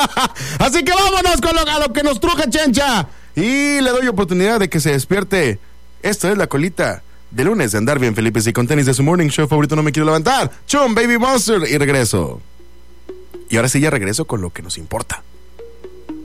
Así que vámonos con a lo que nos truje, Chencha. Y le doy oportunidad de que se despierte. Esto es La Colita de lunes de andar bien felices y con tenis de su morning show favorito. No me quiero levantar. Chum, Baby Monster. Y regreso. Y ahora sí ya regreso con lo que nos importa.